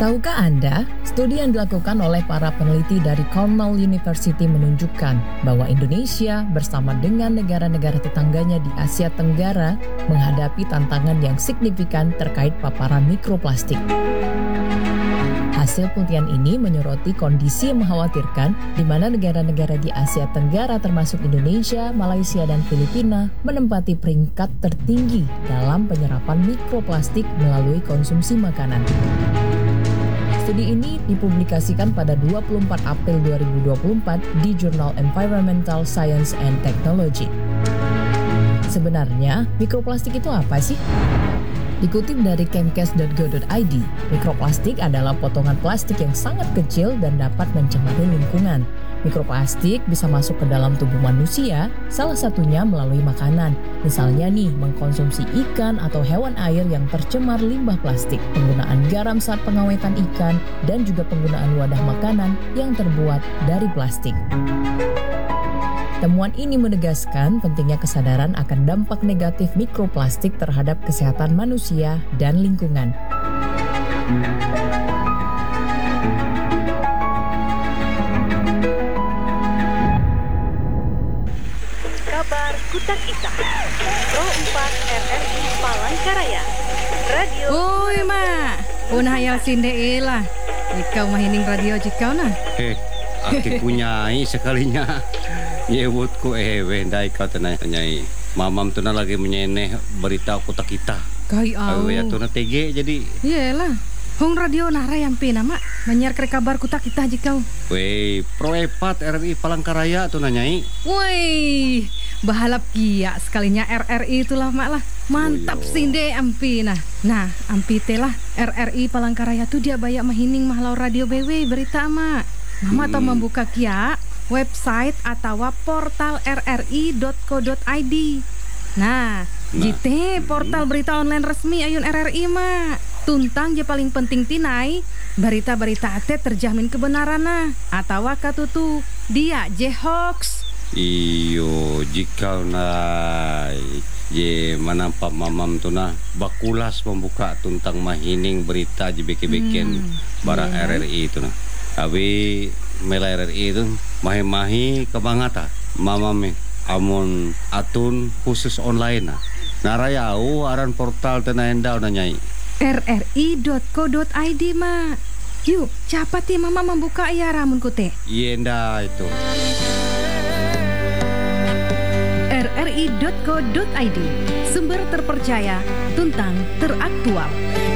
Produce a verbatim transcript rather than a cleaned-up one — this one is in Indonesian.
Tahukah Anda, studi yang dilakukan oleh para peneliti dari Cornell University menunjukkan bahwa Indonesia bersama dengan negara-negara tetangganya di Asia Tenggara menghadapi tantangan yang signifikan terkait paparan mikroplastik. Hasil penelitian ini menyoroti kondisi yang mengkhawatirkan di mana negara-negara di Asia Tenggara termasuk Indonesia, Malaysia, dan Filipina menempati peringkat tertinggi dalam penyerapan mikroplastik melalui konsumsi makanan. Studi ini dipublikasikan pada dua puluh empat April dua ribu dua puluh empat di jurnal Environmental Science and Technology. Sebenarnya, mikroplastik itu apa sih? Dikutip dari chemcast dot go dot i d, mikroplastik adalah potongan plastik yang sangat kecil dan dapat mencemari lingkungan. Mikroplastik bisa masuk ke dalam tubuh manusia, salah satunya melalui makanan. Misalnya nih, mengkonsumsi ikan atau hewan air yang tercemar limbah plastik, penggunaan garam saat pengawetan ikan, dan juga penggunaan wadah makanan yang terbuat dari plastik. Temuan ini menegaskan pentingnya kesadaran akan dampak negatif mikroplastik terhadap kesehatan manusia dan lingkungan. Kabar Kutak Ita, Pro empat R R I Palangkaraya, Radio. Oi mak, punah hayal sinde lah. Jika mahining radio jikau nah. Eh, aku punyai sekalinya. Yewutku eh wendai kau tenai-tanyai. Mamam tu na lagi menyeneh berita Kutak Ita. Kai au. Ya tu na T G jadi. Iyalah. Hong radio nara yang pina mak menyiar ke kabar Kutak Ita jikau. Wei, Pro empat R R I Palangkaraya tu nanyai. Woi, bahalap kia sekalinya R R I itulah mak lah. Mantap Uyo. sinde ampi nah. Nah, ampi teh lah R R I Palangkaraya tu dia bayak mahining mahlau radio B W berita mak. Mama hmm. tau membuka kia website atau portal r r i dot co dot i d. Nah, nah. Jite portal berita online resmi ayun R R I mak. Tuntang je paling penting tinai berita-berita ate terjamin kebenaran nah atau katutu dia je hoax. Iyo jika nai je manampak mamam tu na bakulas membuka tuntang mahining berita je beke-beken hmm. bara yeah. R R I tu na. Tapi mela R R I tu mahi-mahi kebangata mamame amun atun khusus online na. Narayau aran portal tenaendau nanyai. r r i dot co dot i d mak. Yuk, cepat ya mama membuka ya ramun kute. Yenda itu. r r i dot co dot i d, sumber terpercaya, tuntang teraktual.